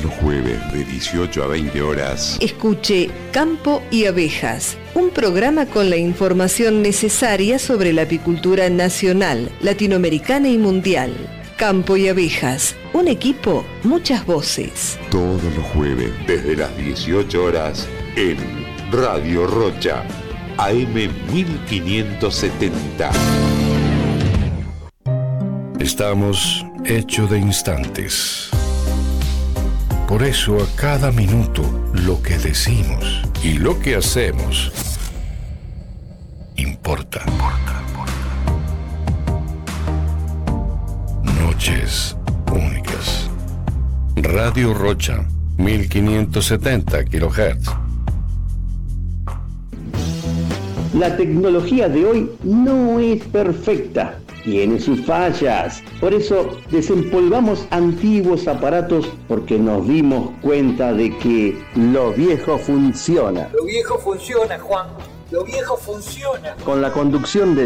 los jueves de 18 a 20 horas. Escuche Campo y Abejas, un programa con la información necesaria sobre la apicultura nacional, latinoamericana y mundial. Campo y Abejas, un equipo, muchas voces. Todos los jueves desde las 18 horas en Radio Rocha, AM 1570. Estamos hechos de instantes. Por eso a cada minuto lo que decimos y lo que hacemos importa. Noches únicas. Radio Rocha, 1570 kHz. La tecnología de hoy no es perfecta, tiene sus fallas. Por eso desempolvamos antiguos aparatos porque nos dimos cuenta de que lo viejo funciona. Lo viejo funciona, Juan. Lo viejo funciona. Con la conducción de